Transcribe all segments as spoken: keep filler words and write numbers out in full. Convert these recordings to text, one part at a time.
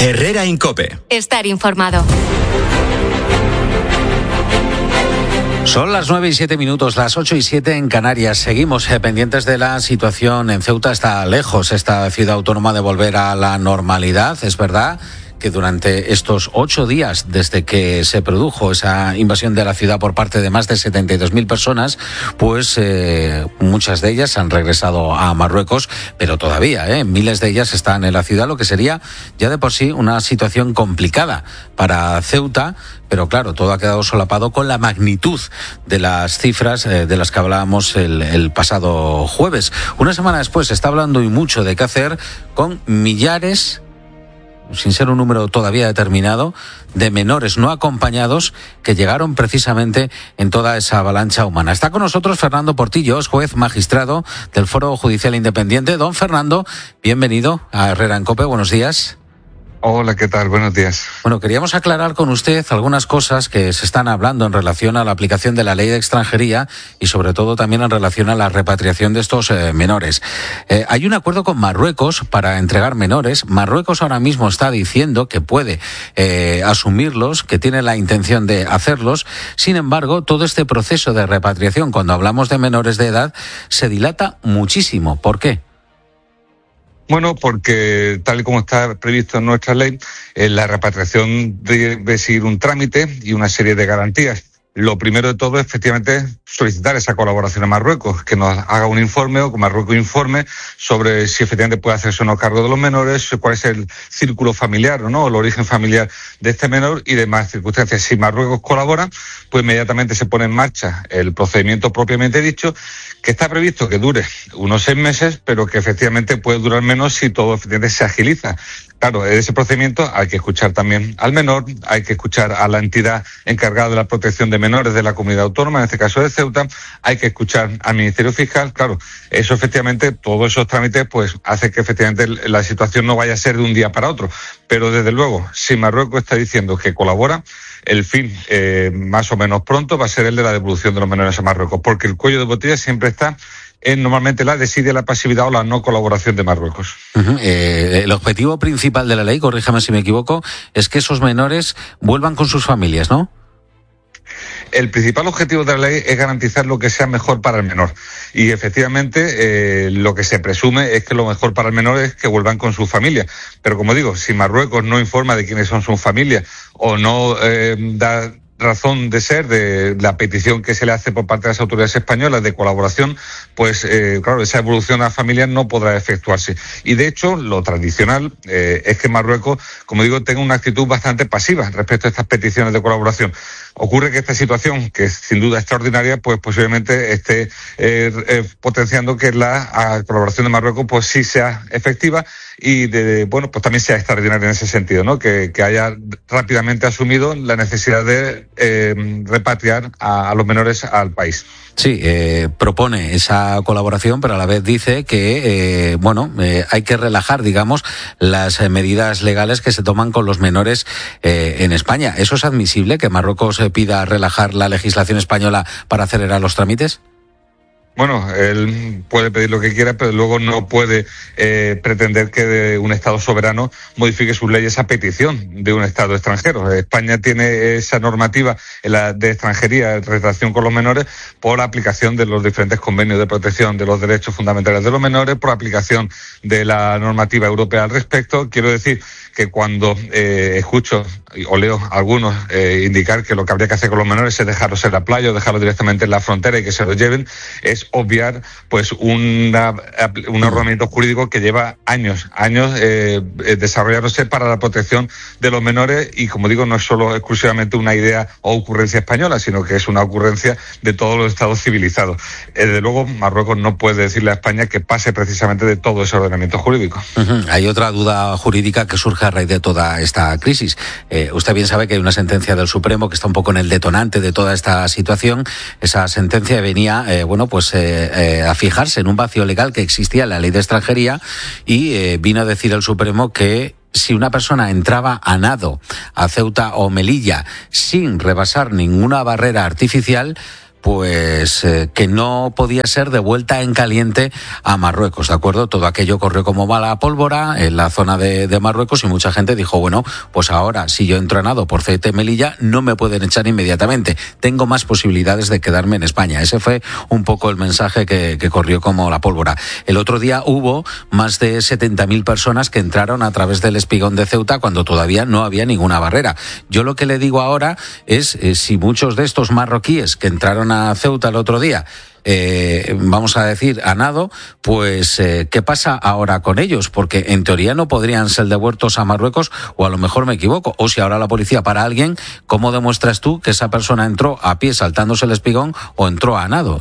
Herrera Incope. Estar informado. Son las nueve y siete minutos, las ocho y siete en Canarias. Seguimos eh, pendientes de la situación en Ceuta. Está lejos esta ciudad autónoma de volver a la normalidad, es verdad que durante estos ocho días desde que se produjo esa invasión de la ciudad por parte de más de setenta y dos mil personas, pues eh, muchas de ellas han regresado a Marruecos, pero todavía eh, miles de ellas están en la ciudad, lo que sería ya de por sí una situación complicada para Ceuta. Pero claro, todo ha quedado solapado con la magnitud de las cifras eh, de las que hablábamos el, el pasado jueves. Una semana después se está hablando y mucho de qué hacer con millares, sin ser un número todavía determinado, de menores no acompañados que llegaron precisamente en toda esa avalancha humana. Está con nosotros Fernando Portillos, juez magistrado del Foro Judicial Independiente. Don Fernando, bienvenido a Herrera en Cope, buenos días. Hola, ¿qué tal? Buenos días. Bueno, queríamos aclarar con usted algunas cosas que se están hablando en relación a la aplicación de la ley de extranjería y sobre todo también en relación a la repatriación de estos eh, menores. Eh, hay un acuerdo con Marruecos para entregar menores. Marruecos ahora mismo está diciendo que puede eh, asumirlos, que tiene la intención de hacerlos. Sin embargo, todo este proceso de repatriación, cuando hablamos de menores de edad, se dilata muchísimo. ¿Por qué? Bueno, porque tal y como está previsto en nuestra ley, eh, la repatriación debe seguir un trámite y una serie de garantías. Lo primero de todo es, efectivamente, solicitar esa colaboración a Marruecos, que nos haga un informe o que Marruecos informe sobre si efectivamente puede hacerse o no cargo de los menores, cuál es el círculo familiar o no, el origen familiar de este menor y demás circunstancias. Si Marruecos colabora, pues inmediatamente se pone en marcha el procedimiento propiamente dicho, que está previsto que dure unos seis meses, pero que efectivamente puede durar menos si todo efectivamente se agiliza. Claro, en ese procedimiento hay que escuchar también al menor, hay que escuchar a la entidad encargada de la protección de menores de la comunidad autónoma, en este caso de Ceuta, hay que escuchar al Ministerio Fiscal. Claro, eso efectivamente, todos esos trámites, pues hace que efectivamente la situación no vaya a ser de un día para otro. Pero desde luego, si Marruecos está diciendo que colabora, el fin, eh, más o menos pronto, va a ser el de la devolución de los menores a Marruecos, porque el cuello de botella siempre está en normalmente la desidia, la pasividad o la no colaboración de Marruecos. Uh-huh. Eh, el objetivo principal de la ley, corríjame si me equivoco, es que esos menores vuelvan con sus familias, ¿no? El principal objetivo de la ley es garantizar lo que sea mejor para el menor. Y efectivamente, eh, lo que se presume es que lo mejor para el menor es que vuelvan con su familia. Pero como digo, si Marruecos no informa de quiénes son sus familias o no eh, da razón de ser de la petición que se le hace por parte de las autoridades españolas de colaboración, pues eh, claro, esa evolución a familias no podrá efectuarse. Y de hecho, lo tradicional eh, es que Marruecos, como digo, tenga una actitud bastante pasiva respecto a estas peticiones de colaboración. Ocurre que esta situación, que es sin duda extraordinaria, pues posiblemente esté eh, eh, potenciando que la colaboración de Marruecos pues sí sea efectiva y de, bueno, pues también sea extraordinaria en ese sentido, ¿no? Que, que haya rápidamente asumido la necesidad de eh, repatriar a, a los menores al país. Sí, eh, propone esa colaboración, pero a la vez dice que, eh, bueno, eh, hay que relajar, digamos, las eh, medidas legales que se toman con los menores eh, en España. ¿Eso es admisible, que Marruecos eh, pida relajar la legislación española para acelerar los trámites? Bueno, él puede pedir lo que quiera, pero luego no puede eh, pretender que un Estado soberano modifique sus leyes a petición de un Estado extranjero. España tiene esa normativa de extranjería en relación con los menores por aplicación de los diferentes convenios de protección de los derechos fundamentales de los menores, por aplicación de la normativa europea al respecto. Quiero decir que cuando eh, escucho o leo a algunos eh, indicar que lo que habría que hacer con los menores es dejarlos en la playa o dejarlos directamente en la frontera y que se los lleven, es obviar pues una, un ordenamiento jurídico que lleva años, años eh, desarrollándose para la protección de los menores y, como digo, no es solo exclusivamente una idea o ocurrencia española, sino que es una ocurrencia de todos los estados civilizados. Eh, desde luego, Marruecos no puede decirle a España que pase precisamente de todo ese ordenamiento jurídico. Uh-huh. Hay otra duda jurídica que surge a raíz de toda esta crisis. Eh, usted bien sabe que hay una sentencia del Supremo que está un poco en el detonante de toda esta situación. Esa sentencia venía, eh, bueno, pues eh, eh, a fijarse en un vacío legal que existía en la ley de extranjería y eh, vino a decir el Supremo que si una persona entraba a nado a Ceuta o Melilla sin rebasar ninguna barrera artificial, pues eh, que no podía ser devuelta en caliente a Marruecos, ¿de acuerdo? Todo aquello corrió como mala pólvora en la zona de, de Marruecos y mucha gente dijo, bueno, pues ahora si yo entro a nado por Ceuta y Melilla no me pueden echar inmediatamente, tengo más posibilidades de quedarme en España. Ese fue un poco el mensaje que, que corrió como la pólvora. El otro día hubo más de setenta mil personas que entraron a través del espigón de Ceuta cuando todavía no había ninguna barrera. Yo lo que le digo ahora es eh, si muchos de estos marroquíes que entraron a Ceuta el otro día Eh, vamos a decir, a nado, pues eh, ¿qué pasa ahora con ellos? Porque en teoría no podrían ser devueltos a Marruecos, o a lo mejor me equivoco, o si ahora la policía para a alguien, ¿cómo demuestras tú que esa persona entró a pie saltándose el espigón o entró a nado?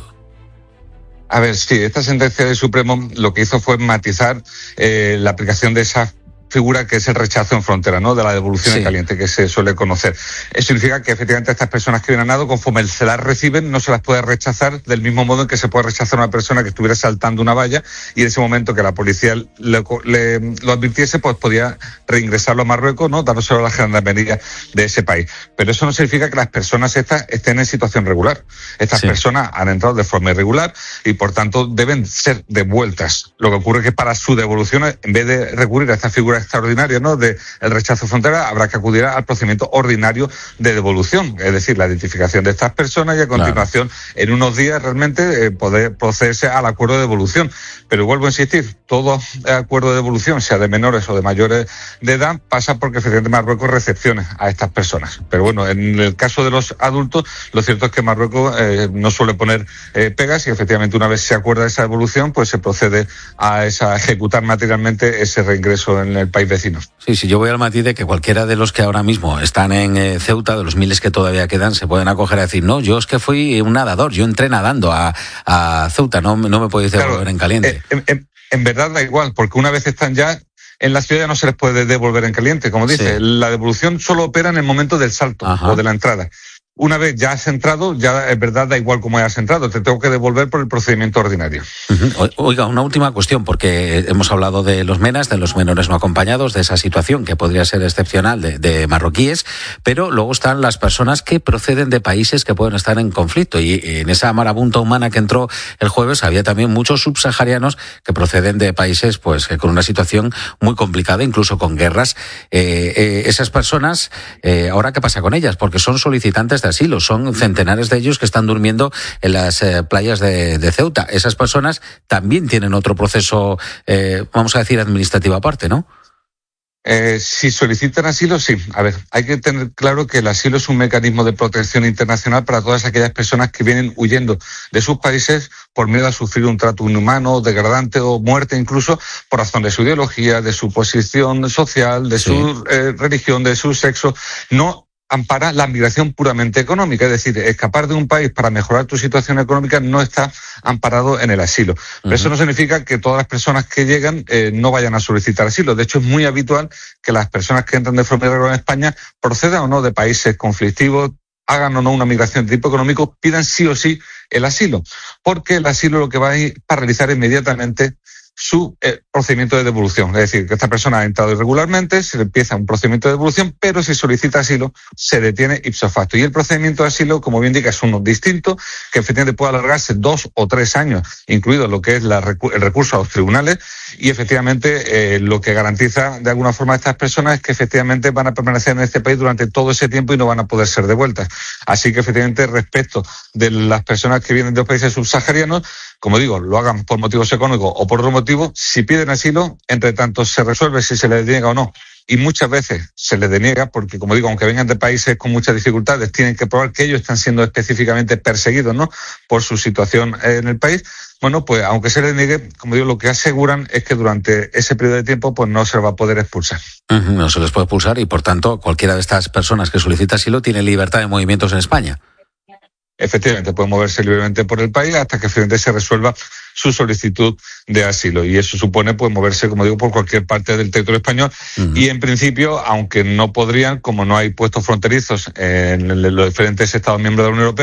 A ver, sí, esta sentencia del Supremo lo que hizo fue matizar eh, la aplicación de esa figura que es el rechazo en frontera, ¿no? De la devolución sí. en caliente, que se suele conocer. Eso significa que efectivamente estas personas que vienen a nado, conforme se las reciben, no se las puede rechazar del mismo modo en que se puede rechazar a una persona que estuviera saltando una valla y en ese momento que la policía le, le, lo advirtiese, pues podía reingresarlo a Marruecos, ¿no? Dándoselo a la gendarmería de ese país. Pero eso no significa que las personas estas estén en situación regular. Estas sí. personas han entrado de forma irregular y por tanto deben ser devueltas. Lo que ocurre es que para su devolución, en vez de recurrir a esta figura extraordinaria, ¿no? de el rechazo frontera, habrá que acudir al procedimiento ordinario de devolución, es decir, la identificación de estas personas y a continuación, claro. en unos días realmente eh, poder procederse al acuerdo de devolución. Pero vuelvo a insistir, todo acuerdo de devolución, sea de menores o de mayores de edad, pasa porque efectivamente Marruecos recepcione a estas personas. Pero bueno, en el caso de los adultos, lo cierto es que Marruecos eh, no suele poner eh, pegas y efectivamente una vez se acuerda esa devolución, pues se procede a, esa, a ejecutar materialmente ese reingreso en el país vecino. Sí, sí, yo voy al matiz de que cualquiera de los que ahora mismo están en eh, Ceuta, de los miles que todavía quedan, se pueden acoger a decir, no, yo es que fui un nadador, yo entré nadando a, a Ceuta, no, no me podéis devolver claro, en caliente. Eh, en, en verdad da igual, porque una vez están ya en la ciudad ya no se les puede devolver en caliente, como dice, sí. la devolución solo opera en el momento del salto Ajá. o de la entrada. Una vez ya has entrado, ya es verdad, da igual cómo hayas entrado, te tengo que devolver por el procedimiento ordinario. Uh-huh. Oiga, una última cuestión, porque hemos hablado de los MENAs, de los menores no acompañados, de esa situación que podría ser excepcional de, de marroquíes, pero luego están las personas que proceden de países que pueden estar en conflicto, y en esa marabunta humana que entró el jueves había también muchos subsaharianos que proceden de países pues con una situación muy complicada, incluso con guerras. Eh, eh, esas personas, eh, ¿ahora qué pasa con ellas? Porque son solicitantes de asilo, son centenares de ellos que están durmiendo en las eh, playas de, de Ceuta. Esas personas también tienen otro proceso, eh, vamos a decir, administrativo aparte, ¿no? Eh, si solicitan asilo, sí. A ver, hay que tener claro que el asilo es un mecanismo de protección internacional para todas aquellas personas que vienen huyendo de sus países por miedo a sufrir un trato inhumano, degradante o muerte incluso por razón de su ideología, de su posición social, de sí. su eh, religión, de su sexo. No ampara la migración puramente económica, es decir, escapar de un país para mejorar tu situación económica no está amparado en el asilo. Pero uh-huh. eso no significa que todas las personas que llegan eh, no vayan a solicitar asilo. De hecho, es muy habitual que las personas que entran de forma irregular en España procedan o no de países conflictivos, hagan o no una migración de tipo económico, pidan sí o sí el asilo, porque el asilo lo que va a ir para realizar inmediatamente su eh, procedimiento de devolución. Es decir, que esta persona ha entrado irregularmente, se le empieza un procedimiento de devolución, pero si solicita asilo, se detiene ipso facto. Y el procedimiento de asilo, como bien indica, es uno distinto, que efectivamente puede alargarse dos o tres años, incluido lo que es la, el recurso a los tribunales, y efectivamente eh, lo que garantiza de alguna forma a estas personas es que efectivamente van a permanecer en este país durante todo ese tiempo y no van a poder ser devueltas. Así que efectivamente respecto de las personas que vienen de los países subsaharianos, como digo, lo hagan por motivos económicos o por otro motivo, si piden asilo, entre tanto se resuelve si se les deniega o no. Y muchas veces se les deniega porque, como digo, aunque vengan de países con muchas dificultades, tienen que probar que ellos están siendo específicamente perseguidos, ¿no?, por su situación en el país. Bueno, pues aunque se les niegue, como digo, lo que aseguran es que durante ese periodo de tiempo pues no se les va a poder expulsar. Uh-huh, no se les puede expulsar y, por tanto, cualquiera de estas personas que solicita asilo tiene libertad de movimientos en España. Efectivamente, puede moverse libremente por el país hasta que finalmente se resuelva su solicitud de asilo. Y eso supone pues moverse, como digo, por cualquier parte del territorio español. Uh-huh. Y en principio, aunque no podrían, como no hay puestos fronterizos en los diferentes Estados miembros de la Unión Europea,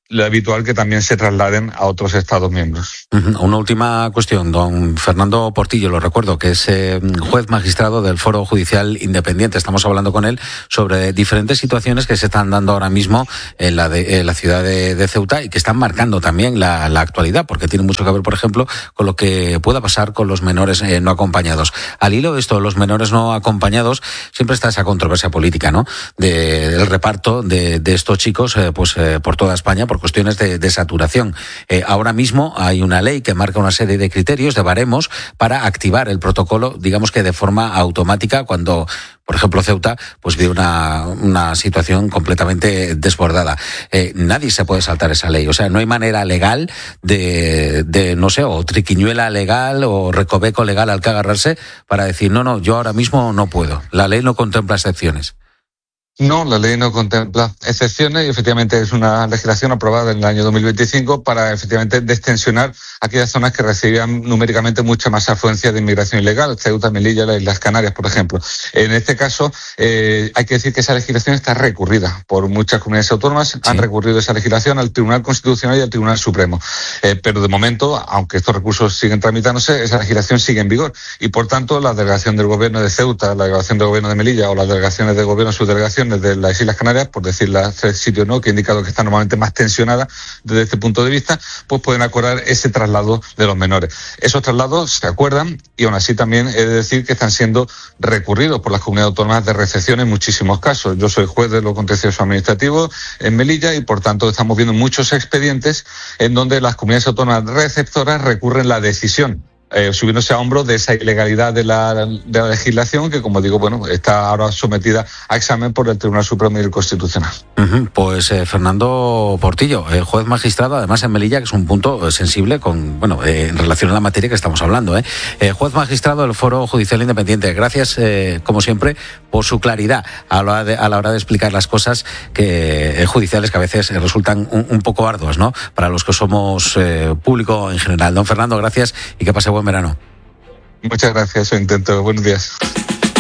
lo habitual que también se trasladen a otros Estados miembros. Uh-huh. Una última cuestión, don Fernando Portillo, lo recuerdo, que es eh, juez magistrado del Foro Judicial Independiente. Estamos hablando con él sobre diferentes situaciones que se están dando ahora mismo en la, de, en la ciudad de, de Ceuta y que están marcando también la, la actualidad, porque tiene mucho que ver, por ejemplo, con lo que pueda pasar con los menores eh, no acompañados. Al hilo de esto, los menores no acompañados, siempre está esa controversia política, ¿no? De, del reparto de, de estos chicos eh, pues eh, por toda España, por cuestiones de, de saturación. Eh, ahora mismo hay una ley que marca una serie de criterios, de baremos, para activar el protocolo, digamos que de forma automática, cuando, por ejemplo, Ceuta pues vive una, una situación completamente desbordada. Eh, nadie se puede saltar esa ley. O sea, no hay manera legal de, de, no sé, o triquiñuela legal o recoveco legal al que agarrarse para decir, no, no, yo ahora mismo no puedo. La ley no contempla excepciones. No, la ley no contempla excepciones y efectivamente es una legislación aprobada en el año dos mil veinticinco para efectivamente destensionar aquellas zonas que recibían numéricamente mucha más afluencia de inmigración ilegal, Ceuta, Melilla, las Islas Canarias, por ejemplo. En este caso, eh, hay que decir que esa legislación está recurrida por muchas comunidades autónomas, sí. Han recurrido esa legislación al Tribunal Constitucional y al Tribunal Supremo. Eh, pero de momento, aunque estos recursos siguen tramitándose, esa legislación sigue en vigor y por tanto la delegación del Gobierno de Ceuta, la delegación del Gobierno de Melilla o las delegaciones del Gobierno, subdelegaciones de las Islas Canarias, por decir las tres sitios, ¿no?, que he indicado que está normalmente más tensionada desde este punto de vista, pues pueden acordar ese traslado de los menores. Esos traslados se acuerdan y aún así también he de decir que están siendo recurridos por las comunidades autónomas de recepción en muchísimos casos. Yo soy juez de lo contencioso administrativo en Melilla y por tanto estamos viendo muchos expedientes en donde las comunidades autónomas receptoras recurren la decisión Eh, subiéndose a hombros de esa ilegalidad de la, de la legislación que, como digo, bueno, está ahora sometida a examen por el Tribunal Supremo y el Constitucional. Uh-huh. Pues eh, Fernando Portillo, eh, juez magistrado, además en Melilla, que es un punto eh, sensible con, bueno, eh, en relación a la materia que estamos hablando, ¿eh? Eh, juez magistrado del Foro Judicial Independiente. Gracias, eh, como siempre, por su claridad a la hora de, a la hora de explicar las cosas que eh, judiciales que a veces eh, resultan un, un poco arduas, ¿no?, para los que somos eh, público en general. Don Fernando, gracias y que pase buen verano. Muchas gracias, eso intento. Buenos días.